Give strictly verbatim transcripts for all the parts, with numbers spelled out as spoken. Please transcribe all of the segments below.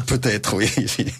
peut-être, oui.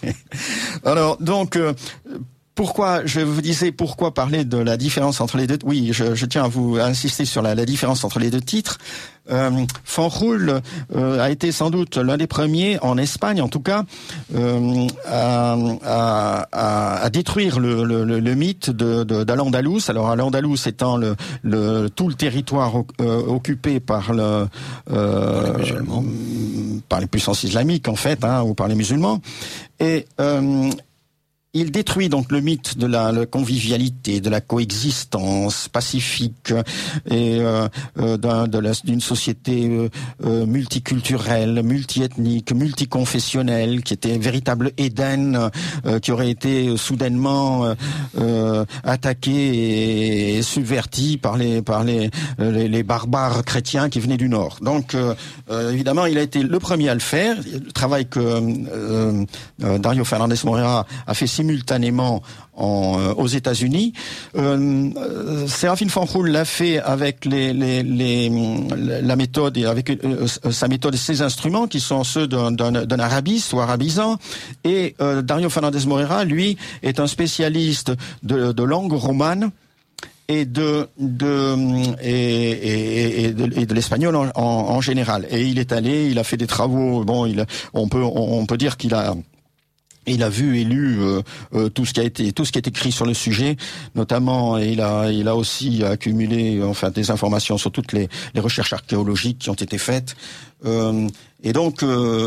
Alors, donc... Euh, Pourquoi, je vous disais, pourquoi parler de la différence entre les deux? Oui, je, je tiens à vous à insister sur la, la différence entre les deux titres. Euh, Fanjul euh, a été sans doute l'un des premiers, en Espagne en tout cas, euh, à, à, à, à détruire le, le, le mythe de, de, d'Al-Andalus. Alors Al-Andalus étant le, le, tout le territoire euh, occupé par, le, euh, par les musulmans, par les puissances islamiques en fait, hein, ou par les musulmans. Et euh, il détruit donc le mythe de la, la convivialité, de la coexistence pacifique et euh, euh, d'un, de la, d'une société euh, euh, multiculturelle, multiethnique, multiconfessionnelle, qui était un véritable Éden, euh, qui aurait été soudainement euh, euh, attaqué et subverti par les par les, les, les barbares chrétiens qui venaient du Nord. Donc euh, euh, évidemment, il a été le premier à le faire. Le travail que euh, euh, Dario Fernandez Moreira a fait simultanément en, euh, aux États-Unis. Euh, euh, Sérafine Fanjul l'a fait avec les, les, les, la méthode et avec euh, sa méthode et ses instruments qui sont ceux d'un, d'un, d'un arabiste ou arabisant. Et euh, Dario Fernandez Moreira, lui, est un spécialiste de, de langue romane et de de et, et, et de, et de l'espagnol en, en, en général. Et il est allé, il a fait des travaux. Bon, il, on peut on, on peut dire qu'il a Il a vu et lu euh, euh, tout ce qui a été tout ce qui est écrit sur le sujet, notamment il a il a aussi accumulé enfin des informations sur toutes les, les recherches archéologiques qui ont été faites. Euh, et donc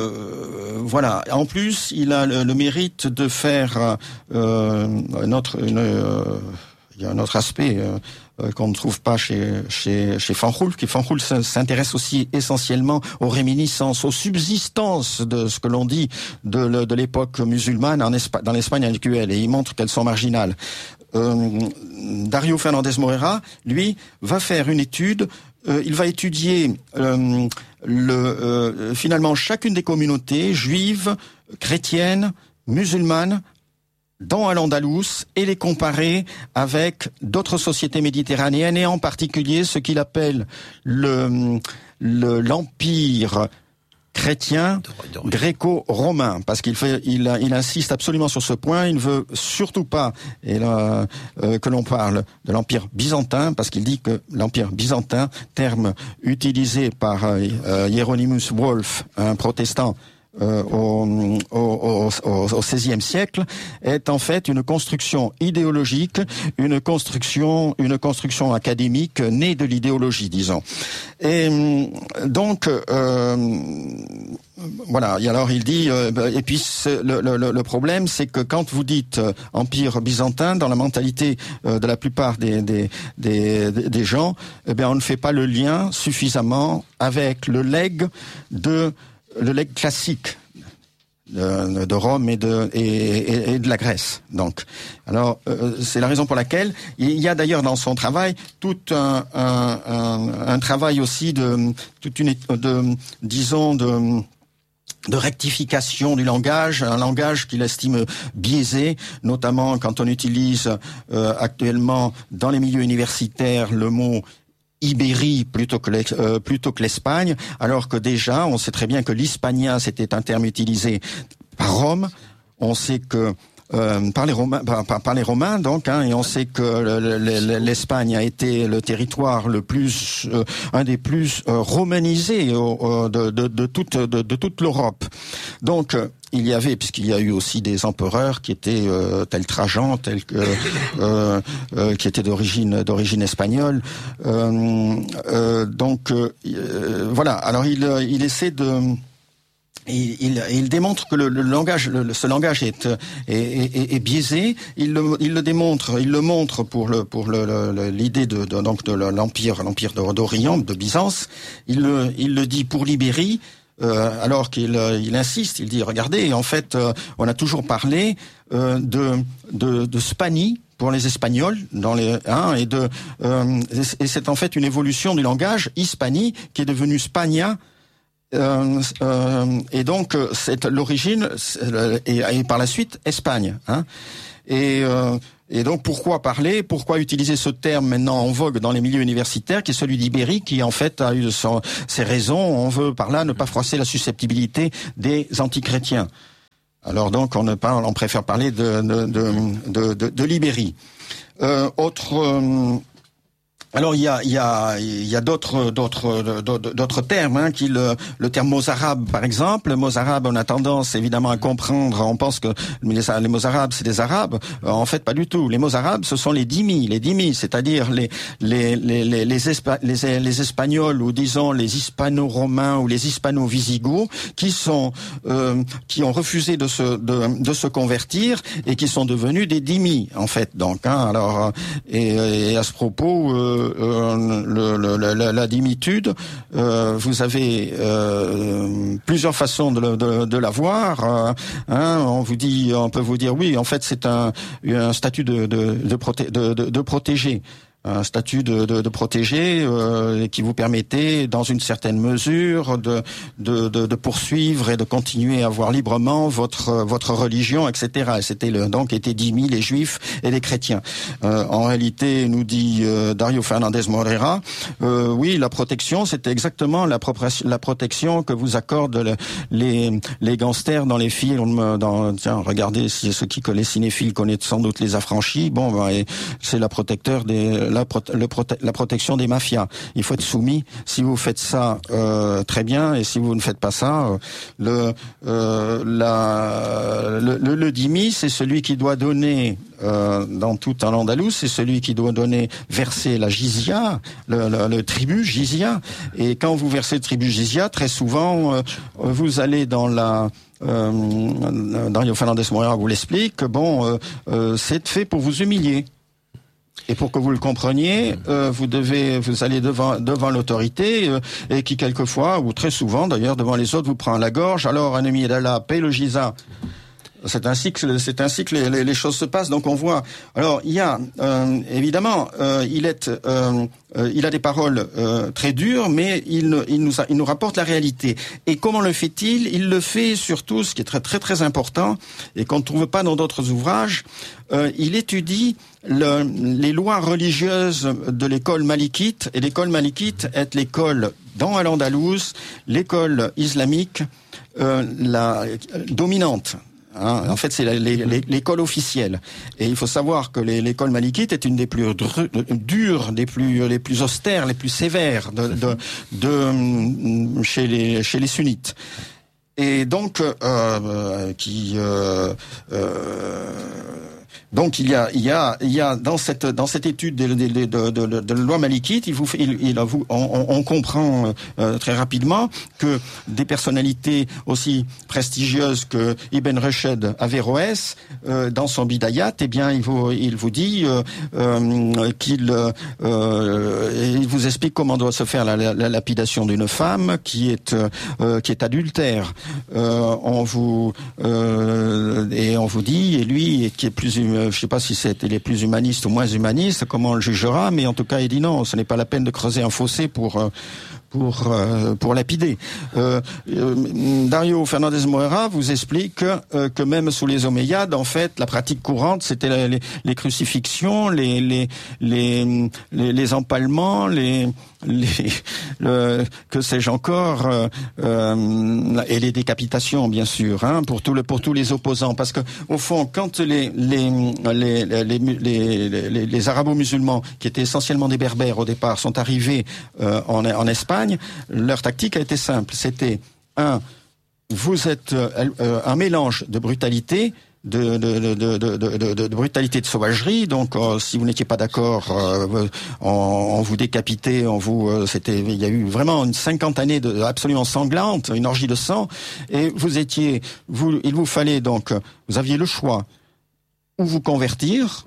euh, voilà. En plus, il a le, le mérite de faire euh, notre une, euh, il y a un autre aspect euh, qu'on ne trouve pas chez chez chez Fanjul, qui Fanjul s'intéresse aussi essentiellement aux réminiscences, aux subsistances de ce que l'on dit de, le, de l'époque musulmane en Espa- dans l'Espagne actuelle, et il montre qu'elles sont marginales. Euh, Dario Fernandez Moreira, lui, va faire une étude. Euh, il va étudier euh, le euh, finalement chacune des communautés juives, chrétiennes, musulmanes dans Al-Andalus et les comparer avec d'autres sociétés méditerranéennes, et en particulier ce qu'il appelle le, le l'empire chrétien gréco-romain, parce qu'il fait, il, il insiste absolument sur ce point. Il ne veut surtout pas et là, euh, que l'on parle de l'empire byzantin, parce qu'il dit que l'empire byzantin, terme utilisé par euh, Hieronymus Wolff, un protestant Euh, au, au, au, au seizième siècle, est en fait une construction idéologique, une construction, une construction académique née de l'idéologie, disons. Et donc, euh, voilà. Et alors il dit, euh, et puis le, le, le problème, c'est que quand vous dites euh, empire byzantin, dans la mentalité euh, de la plupart des, des, des, des gens, eh bien, on ne fait pas le lien suffisamment avec le legs de le legs classique de, de Rome et de et, et, et de la Grèce. Donc, alors euh, c'est la raison pour laquelle il y a d'ailleurs dans son travail tout un un, un, un travail aussi de toute une de disons de de rectification du langage, un langage qu'il estime biaisé, notamment quand on utilise euh, actuellement dans les milieux universitaires le mot Ibérie plutôt que euh, plutôt que l'Espagne, alors que déjà on sait très bien que l'hispanien c'était un terme utilisé par Rome. On sait que euh, par les Romains, par, par, par les Romains donc, hein, et on sait que le, le, l'Espagne a été le territoire le plus, euh, un des plus euh, romanisés euh, de, de, de toute de, de toute l'Europe. Donc euh, il y avait, puisqu'il y a eu aussi des empereurs qui étaient euh, tels Trajan, tels que euh, euh, qui étaient d'origine d'origine espagnole. Euh, euh, donc euh, voilà. Alors il il essaie de Il, il, il démontre que le, le langage, le, ce langage est, est, est, est biaisé. Il le, il le démontre, il le montre pour le, pour le, le, l'idée de, de, donc de l'empire, l'empire d'Orient, de Byzance. Il le, il le dit pour l'Ibérie, euh, alors qu'il, il insiste. Il dit, regardez, en fait, euh, on a toujours parlé euh, de, de, de Spani pour les Espagnols, dans les, hein, et de, euh, et c'est en fait une évolution du langage hispani qui est devenu Spagna. Euh, euh, et donc c'est l'origine et, et par la suite Espagne, hein. Et, euh, et donc pourquoi parler, pourquoi utiliser ce terme maintenant en vogue dans les milieux universitaires, qui est celui d'Ibérie, qui en fait a eu son, ses raisons. On veut par là ne pas froisser la susceptibilité des antichrétiens. Alors donc on ne parle, on préfère parler de de de de, de, de Libérie. Euh, autre euh, Alors il y a il y a il y a d'autres d'autres d'autres termes hein, qui le le terme mozarabe par exemple. Le mozarabe, on a tendance évidemment à comprendre, on pense que les, les mozarabes c'est des arabes. En fait pas du tout. Les mozarabes ce sont les dhimmis, les dhimmis, c'est-à-dire les les les les les, Espa, les, les espagnols ou disons les hispano-romains ou les hispano-visigoths qui sont euh, qui ont refusé de se de de se convertir et qui sont devenus des dhimmis en fait. Donc hein, alors et, et à ce propos euh, Euh, le, le, la, la dhimitude, euh, vous avez euh, plusieurs façons de, de, de la voir. Euh, hein, on vous dit, on peut vous dire, oui, en fait, c'est un, un statut de, de, de, proté, de, de, de protégé. Un statut de, de, de protégé euh, qui vous permettait, dans une certaine mesure, de, de, de, de poursuivre et de continuer à voir librement votre votre religion, et cetera. Et c'était le, donc étaient dhimmis les juifs et les chrétiens. Euh, en réalité, nous dit euh, Dario Fernandez Moreira, euh, oui, la protection, c'était exactement la, la protection que vous accordent le, les les gangsters dans les films. Dans, tiens, regardez, si ceux qui les cinéphiles connaissent sans doute Les Affranchis. Bon, ben, et c'est la protecteur des La, prote- le prote- la protection des mafias. Il faut être soumis. Si vous faites ça, euh, très bien. Et si vous ne faites pas ça, euh, le, euh, la, le, le, le dhimmi, c'est celui qui doit donner, euh, dans tout un andalous, c'est celui qui doit donner, verser la jizya, le, le, le tribut jizya. Et quand vous versez le tribut jizya, très souvent, euh, vous allez dans la... Euh, Dario Fernandez Moreira vous l'explique, bon, euh, euh, c'est fait pour vous humilier. Et pour que vous le compreniez, euh, vous devez, vous allez devant devant l'autorité euh, et qui quelquefois ou très souvent d'ailleurs devant les autres vous prend à la gorge. Alors un ami d'Allah paye le giza. C'est ainsi que c'est ainsi que les, les, les choses se passent. Donc on voit. Alors il y a euh, évidemment euh, il est euh, euh, il a des paroles euh, très dures, mais il il nous a, il nous rapporte la réalité. Et comment le fait-il? Il le fait surtout, ce qui est très très très important et qu'on ne trouve pas dans d'autres ouvrages. Euh, il étudie le, les lois religieuses de l'école malikite. Et l'école malikite est l'école dans Al-Andalouse, l'école islamique euh, la dominante. Hein, en fait, c'est la, les, les, l'école officielle. Et il faut savoir que les, l'école malikite est une des plus dr- dures, des plus, les plus austères, les plus sévères de, de, de chez les, chez les sunnites. Et donc, euh, qui, euh, euh, donc il y a, il y a, il y a dans cette dans cette étude de, de, de, de, de, de la loi malikite, il vous, il, il vous, on, on comprend euh, très rapidement que des personnalités aussi prestigieuses que Ibn Rushd Averroès, euh, dans son Bidayat, eh bien, il vous, il vous dit euh, euh, qu'il, euh, il vous explique comment doit se faire la, la, la lapidation d'une femme qui est euh, qui est adultère. Euh, on vous euh, et on vous dit, et lui qui est plus je ne sais pas si c'est il est plus humaniste ou moins humaniste, comment on le jugera, mais en tout cas il dit non, ce n'est pas la peine de creuser un fossé pour pour euh, pour lapider. Euh, euh, Dario Fernandez Moreira vous explique euh, que même sous les Omeyyades, en fait, la pratique courante, c'était les, les crucifixions, les les les les, les empalements, les les le, que sais-je encore, euh, euh, et les décapitations, bien sûr, hein, pour tout le pour tous les opposants, parce que au fond, quand les les les les les, les, les, les arabo-musulmans, qui étaient essentiellement des berbères au départ, sont arrivés euh, en en Espagne, leur tactique a été simple. C'était un, vous êtes euh, un mélange de brutalité. De, de, de, de, de, de, de brutalité, de sauvagerie. Donc, euh, si vous n'étiez pas d'accord, euh, on, on vous décapitait, on vous, euh, c'était, il y a eu vraiment une cinquante années de absolument sanglante, une orgie de sang. Et vous étiez, vous, il vous fallait donc, vous aviez le choix ou vous convertir.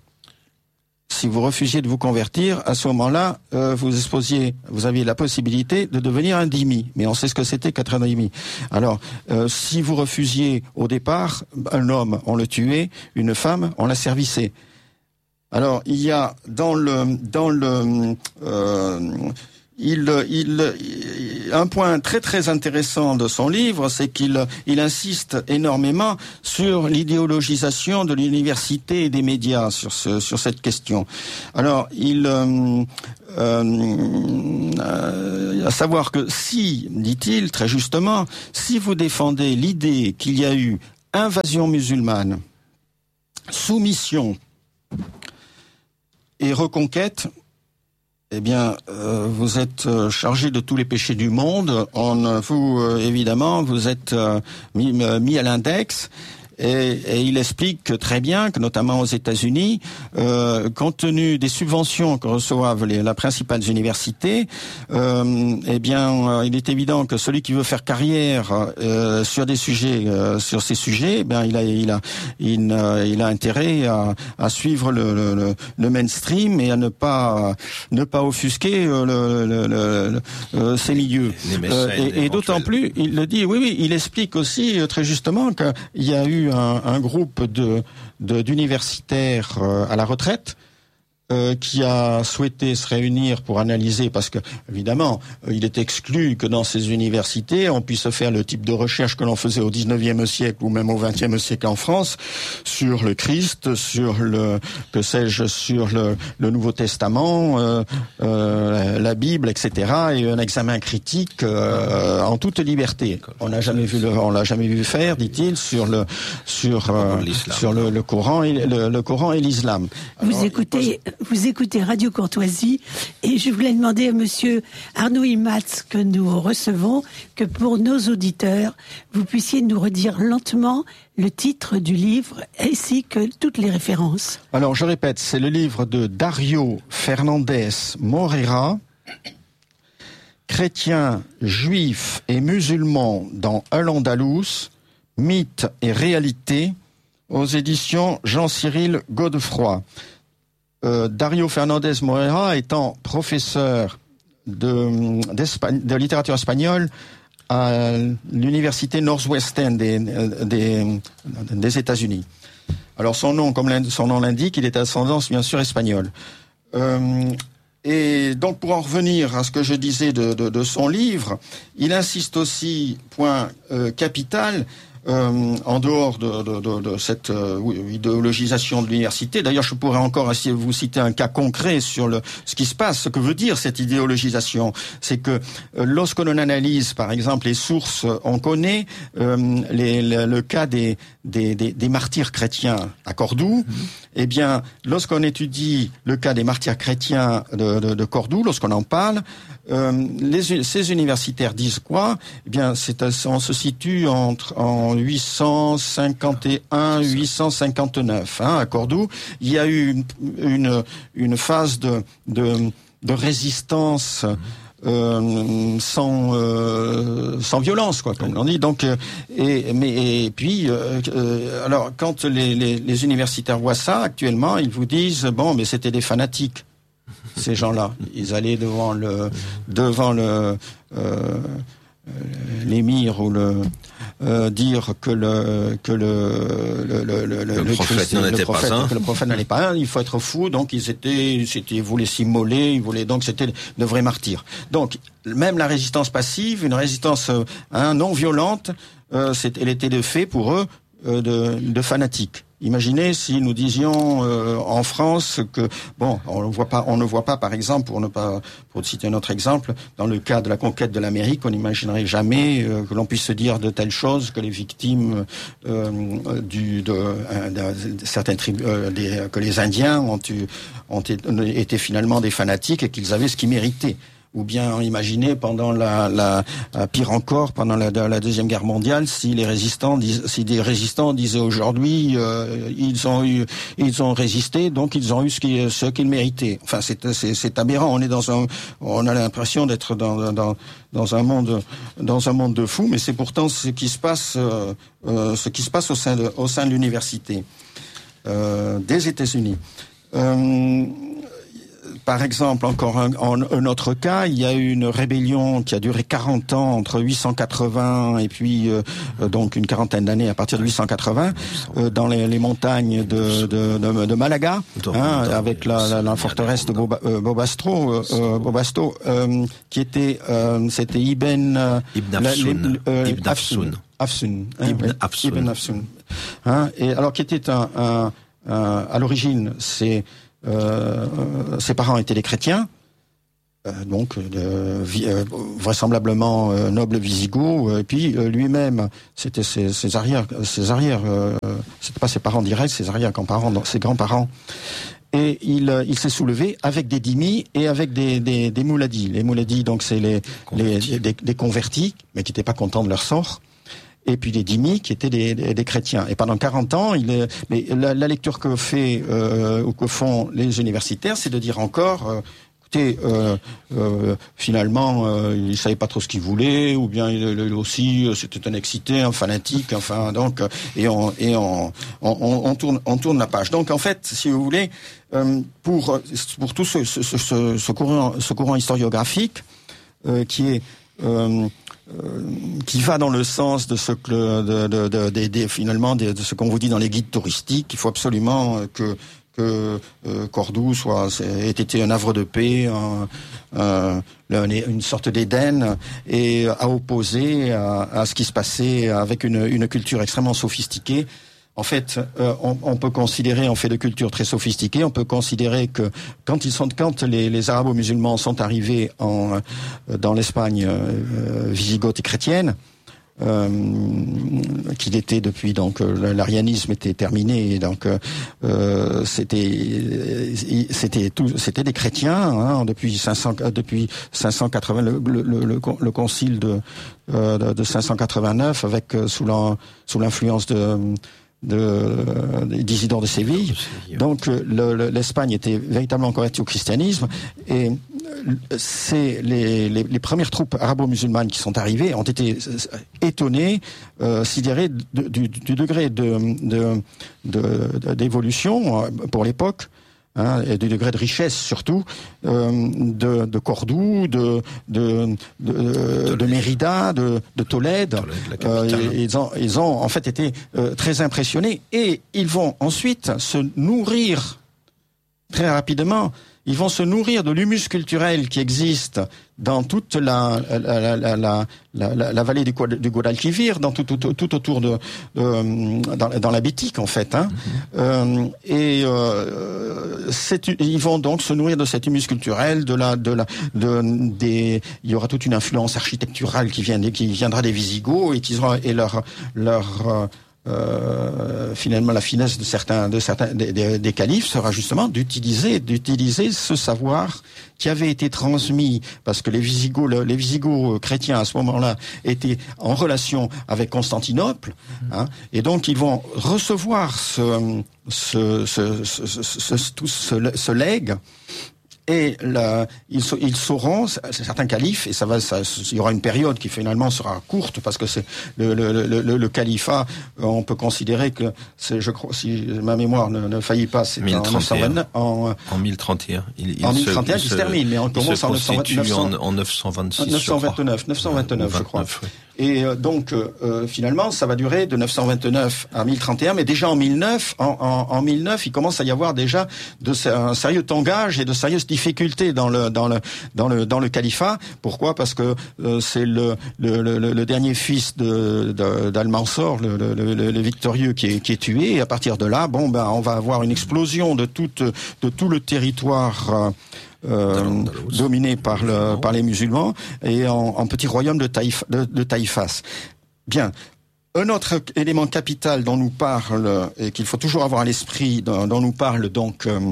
Si vous refusiez de vous convertir, à ce moment-là, euh, vous exposiez, vous aviez la possibilité de devenir un dhimmi. Mais on sait ce que c'était qu'être un dhimmi. Alors, euh, si vous refusiez au départ, un homme, on le tuait, une femme, on la servissait. Alors, il y a dans le dans le euh, Il, il, un point très très intéressant de son livre, c'est qu'il il insiste énormément sur l'idéologisation de l'université et des médias sur ce, sur cette question. Alors, il, euh, euh, à savoir que si, dit-il très justement, si vous défendez l'idée qu'il y a eu invasion musulmane, soumission et reconquête, eh bien, euh, vous êtes euh, chargé de tous les péchés du monde. On, vous, euh, évidemment, vous êtes euh, mis, mis à l'index. Et, et il explique très bien que, notamment aux États-Unis, euh, compte tenu des subventions que reçoivent les la principales universités, euh, eh bien, euh, il est évident que celui qui veut faire carrière euh, sur des sujets, euh, sur ces sujets, eh bien, il a, il a, il, euh, il a intérêt à, à suivre le, le, le mainstream et à ne pas, ne pas offusquer euh, le, le, le, le, ces milieux. Euh, et, et d'autant plus, il le dit, oui, oui, il explique aussi euh, très justement qu'il y a eu Un, un groupe de, de d'universitaires euh, à la retraite euh, qui a souhaité se réunir pour analyser, parce que évidemment euh, il est exclu que dans ces universités on puisse faire le type de recherche que l'on faisait au dix-neuvième siècle ou même au vingtième siècle en France sur le Christ, sur le que sais-je, sur le, le Nouveau Testament, euh, euh, la Bible, et cetera. Et un examen critique euh, en toute liberté. On n'a jamais vu le, on l'a jamais vu faire, dit-il, sur le sur euh, sur le, le Coran et le, le Coran et l'islam. Vous Alors, écoutez. Vous écoutez Radio Courtoisie et je voulais demander à monsieur Arnaud Imatz, que nous recevons, que pour nos auditeurs, vous puissiez nous redire lentement le titre du livre ainsi que toutes les références. Alors, je répète, c'est le livre de Dario Fernandez Moreira, Chrétiens, Juifs et musulmans dans Al-Andalus, mythes et réalité, aux éditions Jean-Cyril Godefroy. Euh, Dario Fernandez Moreira étant professeur de, de littérature espagnole à l'université Northwestern des, des, des États-Unis. Alors son nom, comme son nom l'indique, il est d'ascendance bien sûr espagnole. Euh, et donc pour en revenir à ce que je disais de, de, de son livre, il insiste aussi, point euh, capital, Euh, en dehors de, de, de, de cette euh, idéologisation de l'université. D'ailleurs, je pourrais encore essayer de vous citer un cas concret sur le, ce qui se passe, ce que veut dire cette idéologisation. C'est que euh, lorsque l'on analyse, par exemple, les sources, on connaît euh, les, le, le cas des, des, des, des martyrs chrétiens à Cordoue. Mm-hmm. Eh bien, lorsqu'on étudie le cas des martyrs chrétiens de, de, de Cordoue, lorsqu'on en parle, euh, les, ces universitaires disent quoi? Eh bien, c'est, on se situe entre en huit cent cinquante et un, huit cent cinquante-neuf, hein, à Cordoue. Il y a eu une, une, une phase de, de, de résistance euh, sans, euh, sans violence, quoi, comme on dit. Donc, euh, et, mais, et puis, euh, euh, alors, quand les, les, les universitaires voient ça, actuellement, ils vous disent, bon, mais c'était des fanatiques, ces gens-là. Ils allaient devant le, devant le, euh, l'émir ou le euh, dire que le que le le le le, le, le prophète n'en était pas un, que le prophète n'en est pas un, il faut être fou. Donc ils étaient c'était ils voulaient s'immoler, ils voulaient donc c'était de vrais martyrs. Donc même la résistance passive, une résistance hein, non violente, euh, c'est, elle était de fait pour eux euh, de, de fanatiques. Imaginez si nous disions euh, en France que bon, on ne voit pas, on ne voit pas, par exemple, pour ne pas, pour citer un autre exemple, dans le cas de la conquête de l'Amérique, on n'imaginerait jamais euh, que l'on puisse se dire de telles choses, que les victimes euh, du, de, de, de certaines tribus, euh, des, que les Indiens ont, eu, ont été finalement des fanatiques et qu'ils avaient ce qu'ils méritaient. Ou bien imaginez pendant la, la pire encore pendant la, la deuxième guerre mondiale, si les résistants, dis, si des résistants disaient aujourd'hui, euh, ils ont eu, ils ont résisté, donc ils ont eu ce qu'ils, ce qu'ils méritaient. Enfin, c'est, c'est, c'est aberrant. On est dans un, on a l'impression d'être dans, dans, dans un monde, dans un monde de fous, mais c'est pourtant ce qui se passe, euh, euh, ce qui se passe au sein de, au sein de l'université euh, des États-Unis. Euh, Par exemple, encore un, en un autre cas, il y a eu une rébellion qui a duré quarante ans entre huit cent quatre-vingts et puis euh, donc une quarantaine d'années à partir de huit cent quatre-vingts euh, dans les, les montagnes de, de, de, de Malaga, hein, avec la, la, la forteresse de Boba, euh, Bobastro, euh, Bobasto, euh, qui était euh, c'était Ibn euh, Ibn Afsun, euh, Ibn Afsun, Afsun, hein, Ibn ouais, Afsun, Ibn Afsun, hein, et alors qui était un, un, un à l'origine c'est Euh, ses parents étaient des chrétiens, Euh, donc euh, euh, vraisemblablement euh, noble wisigoth, euh, et puis euh, lui-même, c'était ses, ses arrières, ses arrières, euh, c'était pas ses parents directs, ses arrière-grands-parents, donc ses grands-parents. Et il, euh, il s'est soulevé avec des dhimmis et avec des, des, des mouladis. Les mouladis, donc c'est les, les des, des convertis, mais qui n'étaient pas contents de leur sort. Et puis les dhimmis qui étaient des, des, des chrétiens. Et pendant quarante ans, il est, mais la, la lecture que fait euh, ou que font les universitaires, c'est de dire encore. Euh, Euh, euh, finalement, euh, il savait pas trop ce qu'il voulait, ou bien il, il aussi c'était un excité, un fanatique, enfin donc et on et on, on, on tourne on tourne la page. Donc en fait, si vous voulez, euh, pour pour tout ce ce, ce, ce courant ce courant historiographique euh, qui est euh, Euh, qui va dans le sens de ce que de, de, de, de, de finalement de, de ce qu'on vous dit dans les guides touristiques. Il faut absolument que que euh, Cordoue soit ait été un havre de paix, un, un, une sorte d'Éden, et à opposer à, à ce qui se passait avec une, une culture extrêmement sophistiquée. En fait, euh, on, on peut considérer, on fait de culture très sophistiquée, on peut considérer que quand ils sont, quand les, les arabo-musulmans sont arrivés en, dans l'Espagne euh, wisigothe et chrétienne, euh, qu'il était depuis donc l'arianisme était terminé, et donc euh, c'était c'était tout c'était des chrétiens hein, depuis cinq cents depuis cinq cent quatre-vingts le, le, le, le concile de euh, de cinq cent quatre-vingt-neuf avec sous la, sous l'influence de de d'Isidore de Séville. Donc le, le, l'Espagne était véritablement convertie au christianisme, et c'est les, les, les premières troupes arabo-musulmanes qui sont arrivées ont été étonnées, euh, sidérées de, du, du degré de, de, de, d'évolution pour l'époque. Hein, et du degré de richesse surtout euh, de, de Cordoue, de, de, de, de Mérida, de, de Tolède. Tolède euh, ils, ont, ils ont en fait été euh, très impressionnés, et ils vont ensuite se nourrir très rapidement. Ils vont se nourrir de l'humus culturel qui existe dans toute la la la la la, la vallée du, du Guadalquivir, dans tout, tout, tout autour de, de dans, dans la Bétique en fait. Hein. Mm-hmm. Euh, et euh, c'est, ils vont donc se nourrir de cet humus culturel, de la de la de des. Il y aura toute une influence architecturale qui vient qui viendra des Wisigoths, et qui sera et leur leur euh, Euh, finalement la finesse de certains de certains des, des, des califes sera justement d'utiliser d'utiliser ce savoir qui avait été transmis, parce que les Wisigoths les Wisigoths chrétiens à ce moment-là étaient en relation avec Constantinople, hein, et donc ils vont recevoir ce ce ce ce, ce, ce, ce, ce, ce legs. Et là, ils, ils sauront, certains califes, et ça va, ça, il y aura une période qui finalement sera courte, parce que c'est le, le, le, le, le califat, on peut considérer que c'est, je crois, si ma mémoire ne, ne faillit pas, c'est mille trente et un. En, en mille trente et un. Il, il en mille trente et un, se, qui se termine, mais on commence en neuf cent vingt-neuf. En, en neuf cent vingt-six, neuf cent vingt-neuf, neuf cent vingt-neuf, je crois. Oui. Et euh, donc, euh, finalement, ça va durer de neuf cent vingt-neuf à mille trente et un, mais déjà en mille neuf, en, en, en mille neuf, il commence à y avoir déjà de, un sérieux tangage et de sérieuses difficultés dans le dans le dans le dans le califat. Pourquoi ? Parce que euh, c'est le le, le le dernier fils de, de d'Al-Mansor, le, le, le, le victorieux, qui est qui est tué. Et à partir de là, bon ben, on va avoir une explosion de toute de tout le territoire. Euh, Euh, dominé par le par les musulmans, et en, en petit royaume de Taïf, de, de Taïfas. Bien. Un autre élément capital dont nous parle, et qu'il faut toujours avoir à l'esprit, dont, dont nous parle donc euh,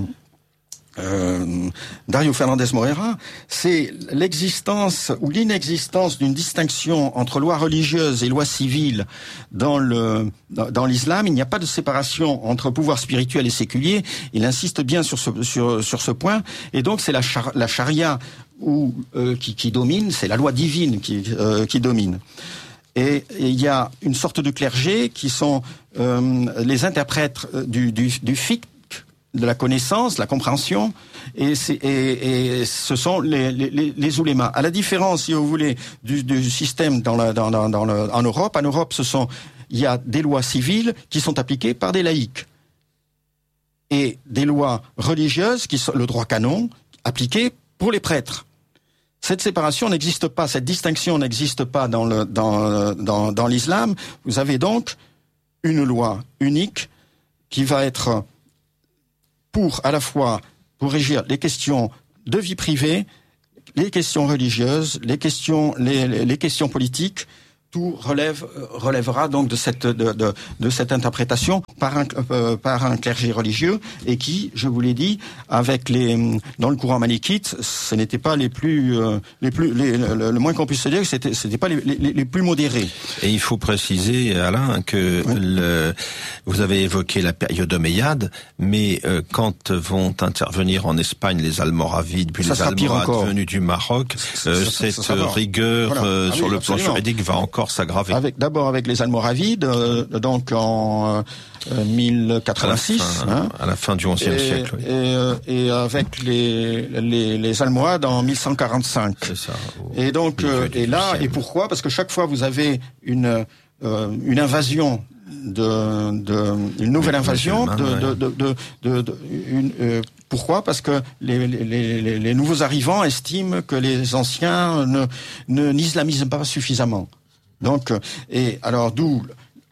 euh, Dario Fernandez Moreira, c'est l'existence ou l'inexistence d'une distinction entre loi religieuse et loi civile dans le dans l'islam. Il n'y a pas de séparation entre pouvoir spirituel et séculier. Il insiste bien sur ce sur sur ce point, et donc c'est la char, la charia ou euh, qui qui domine, c'est la loi divine qui euh, qui domine. Et il y a une sorte de clergé qui sont euh, les interprètes du du du fiqh, de la connaissance, la compréhension, et, c'est, et, et ce sont les, les, les oulémas. À la différence, si vous voulez, du, du système dans, la, dans, dans, dans le, en Europe, en Europe, ce sont, il y a des lois civiles qui sont appliquées par des laïcs, et des lois religieuses, qui sont le droit canon, appliqué pour les prêtres. Cette séparation n'existe pas, cette distinction n'existe pas dans le, dans, dans, dans l'islam. Vous avez donc une loi unique qui va être pour à la fois pour régir les questions de vie privée, les questions religieuses, les questions, les, les, les questions politiques, tout relève relèvera donc de cette de de, de cette interprétation par un euh, par un clergé religieux, et qui, je vous l'ai dit, avec les dans le courant malikite, ce n'était pas les plus euh, les plus les, le, le moins qu'on puisse se dire que c'était c'était pas les, les les plus modérés. Et il faut préciser, Alain, que oui. le, vous avez évoqué la période omeyyade, mais euh, quand vont intervenir en Espagne les Almoravides puis ça les Almohades venus du Maroc, euh, ça, cette ça, ça rigueur voilà. euh, ah sur oui, le plan juridique va encore s'aggraver. Avec d'abord avec les Almoravides, euh, donc en euh, mille quatre-vingt-six, à la fin, hein, à la fin du onzième siècle. Oui. Et, euh, et avec les les, les Almohades en mille cent quarante-cinq. C'est ça. Au, et donc euh, et là et pourquoi? Parce que chaque fois vous avez une euh, une invasion de, de une nouvelle invasion de de, de de de de une euh, pourquoi? Parce que les, les les les nouveaux arrivants estiment que les anciens ne ne n'islamisent pas suffisamment. Donc et alors d'où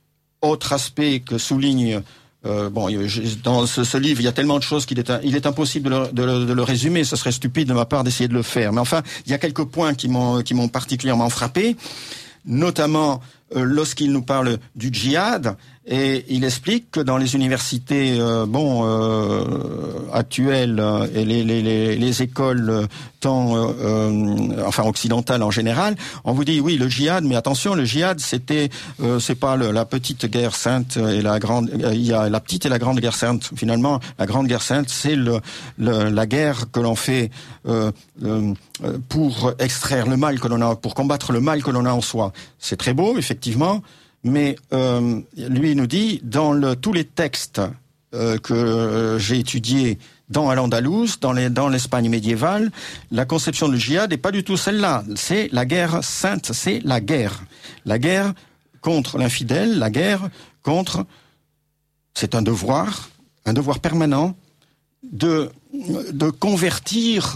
autre aspect que souligne euh, bon dans ce, ce livre il y a tellement de choses qu'il est il est impossible de le, de, le, de le résumer, ce serait stupide de ma part d'essayer de le faire, mais enfin il y a quelques points qui m'ont qui m'ont particulièrement frappé, notamment euh, lorsqu'il nous parle du djihad, et il explique que dans les universités euh, bon euh, actuelles euh, et les, les, les, les écoles euh, tant euh, euh, enfin occidentales en général, on vous dit oui le djihad, mais attention, le djihad c'était euh, c'est pas le, la petite guerre sainte et la grande euh, il y a la petite et la grande guerre sainte. Finalement la grande guerre sainte c'est le, le la guerre que l'on fait euh, euh, pour extraire le mal que l'on a, pour combattre le mal que l'on a en soi. C'est très beau effectivement. Mais euh, lui nous dit, dans le, tous les textes euh, que euh, j'ai étudiés dans Al-Andalus, dans, les, dans l'Espagne médiévale, la conception du djihad n'est pas du tout celle-là. C'est la guerre sainte, c'est la guerre. La guerre contre l'infidèle, la guerre contre... C'est un devoir, un devoir permanent de, de convertir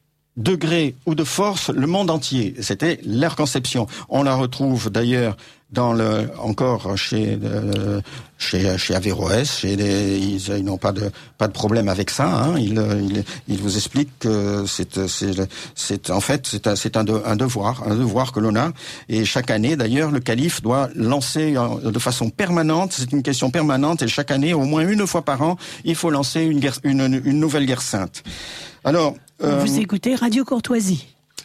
de gré ou de force le monde entier. C'était leur conception. On la retrouve d'ailleurs dans le encore chez euh, chez chez Averroès, chez les, ils, ils n'ont pas de pas de problème avec ça. Hein. Ils il, il vous expliquent que c'est c'est c'est en fait c'est un c'est un, de, un devoir, un devoir que l'on a. Et chaque année d'ailleurs, le calife doit lancer de façon permanente. C'est une question permanente et chaque année, au moins une fois par an, il faut lancer une guerre, une une nouvelle guerre sainte. Alors euh, vous écoutez Radio Courtoisie.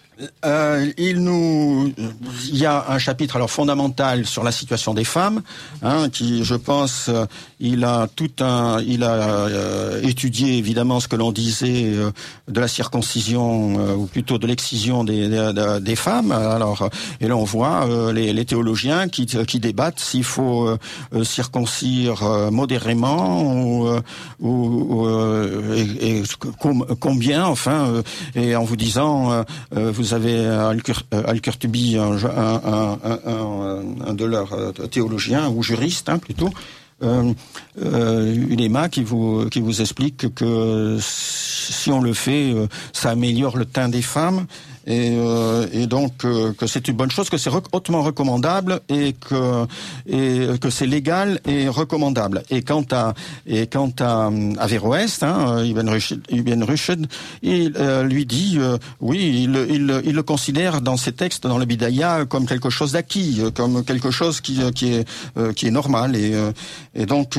Euh, il nous, il y a un chapitre alors fondamental sur la situation des femmes, hein, qui, je pense, euh, il a tout un, il a euh, étudié évidemment ce que l'on disait euh, de la circoncision euh, ou plutôt de l'excision des, des, des femmes. Alors, et là on voit euh, les, les théologiens qui, qui débattent s'il faut euh, circoncire euh, modérément ou, euh, ou euh, et, et com, combien, enfin, euh, et en vous disant, euh, vous Vous avez Al-Qurtubi, un, un, un, un, un de leurs théologiens ou juristes, hein, plutôt, euh, euh, ulema qui vous qui vous explique que si on le fait, ça améliore le teint des femmes. Et, euh, et donc euh, que c'est une bonne chose, que c'est rec- hautement recommandable et que et que c'est légal et recommandable. Et quant à et quant à Averroès, hein, Ibn Rushd, Ibn Rushd, il euh, lui dit euh, oui, il, il il le considère dans ses textes, dans le Bidaya, comme quelque chose d'acquis, comme quelque chose qui qui est euh, qui est normal et euh, et donc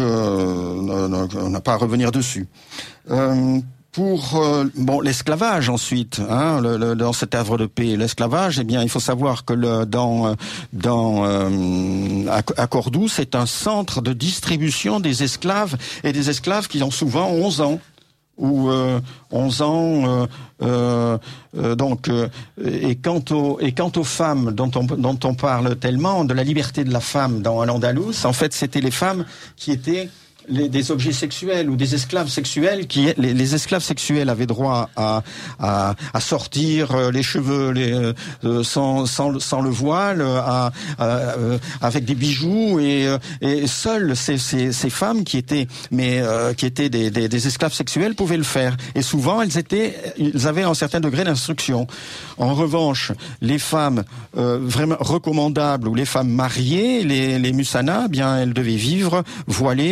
euh, on n'a pas à revenir dessus. Euh, Pour euh, bon l'esclavage ensuite, hein, le, le, dans cette œuvre de paix, l'esclavage, eh bien il faut savoir que le, dans dans euh, à, à Cordoue, c'est un centre de distribution des esclaves et des esclaves qui ont souvent onze ans ou euh, onze ans. Euh, euh, euh, donc euh, et quant aux et quant aux femmes dont on dont on parle tellement de la liberté de la femme dans Al-Andalus, en fait c'était les femmes qui étaient Les, des objets sexuels ou des esclaves sexuels qui les, les esclaves sexuels avaient droit à à, à sortir les cheveux les, euh, sans sans sans le voile, à, à, à avec des bijoux et et seules ces ces ces femmes qui étaient mais euh, qui étaient des, des des esclaves sexuels pouvaient le faire, et souvent elles étaient ils avaient un certain degré d'instruction. En revanche, les femmes euh, vraiment recommandables ou les femmes mariées, les les musanas, bien elles devaient vivre voilées quand elles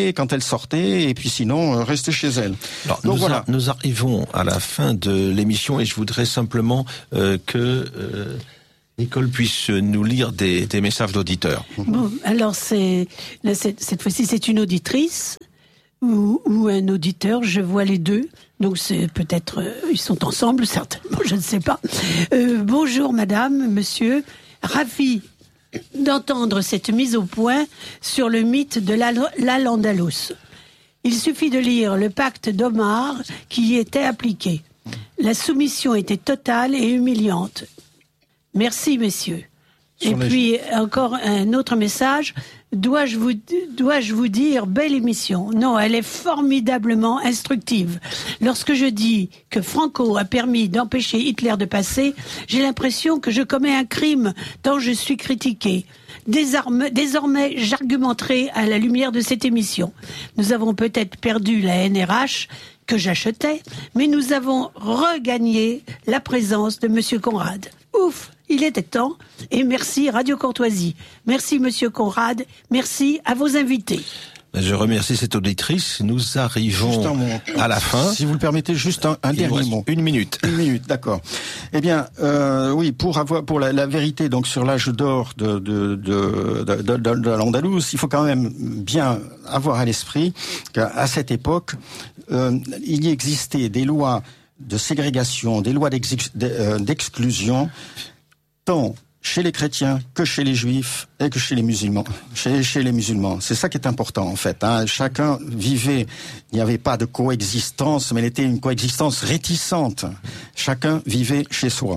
sortez, et puis sinon, euh, restez chez elle. Alors, Donc nous voilà. A, nous arrivons à la fin de l'émission et je voudrais simplement euh, que euh, Nicole puisse nous lire des, des messages d'auditeurs. Bon, alors c'est là, cette, cette fois-ci, c'est une auditrice ou, ou un auditeur. Je vois les deux. Donc c'est peut-être euh, ils sont ensemble, certainement, je ne sais pas. Euh, bonjour madame, monsieur, ravi d'entendre cette mise au point sur le mythe de l'Al-Andalus. Il suffit de lire le pacte d'Omar qui y était appliqué. La soumission était totale et humiliante. Merci messieurs. Sur et puis encore un autre message. Dois-je vous, dois-je vous dire, belle émission. Non, elle est formidablement instructive. Lorsque je dis que Franco a permis d'empêcher Hitler de passer, j'ai l'impression que je commets un crime tant je suis critiqué. Désormais, désormais, j'argumenterai à la lumière de cette émission. Nous avons peut-être perdu la N R H que j'achetais, mais nous avons regagné la présence de Monsieur Conrad. Ouf! Il était temps, et merci Radio Courtoisie. Merci Monsieur Conrad, merci à vos invités. Je remercie cette auditrice. Nous arrivons à la fin. Si vous le permettez, juste un, un dernier mot. Une minute. Une minute, d'accord. Eh bien, euh, oui, pour avoir pour la, la vérité donc sur l'âge d'or de de de, de, de, de, de l'Andalous, il faut quand même bien avoir à l'esprit qu'à cette époque, euh, il y existait des lois de ségrégation, des lois d'exclusion, tant chez les chrétiens que chez les juifs et que chez les musulmans. Chez, chez les musulmans, c'est ça qui est important en fait. Hein. Chacun vivait, il n'y avait pas de coexistence, mais elle était une coexistence réticente. Chacun vivait chez soi.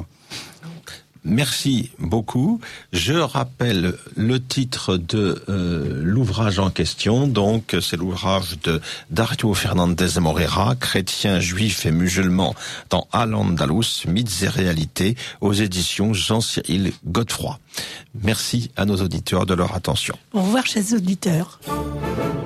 Merci beaucoup. Je rappelle le titre de euh, l'ouvrage en question. Donc, c'est l'ouvrage de Dario Fernandez Morera, chrétien, juif et musulman dans Al-Andalus, mythes et réalités, aux éditions Jean-Cyril Godefroy. Merci à nos auditeurs de leur attention. Au revoir, chers auditeurs.